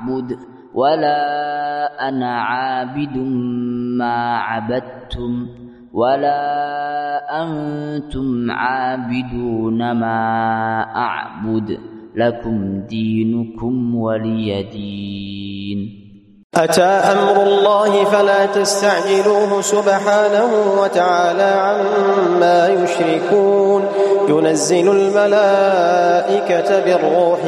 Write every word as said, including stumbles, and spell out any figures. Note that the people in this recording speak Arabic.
أعبد ولا أنا عابد ما عبدتم ولا أنتم عابدون ما أعبد لكم دينكم ولي دين. أتى أمر الله فلا تستعجلوه سبحانه وتعالى عما يشركون. ينزل الملائكة بالروح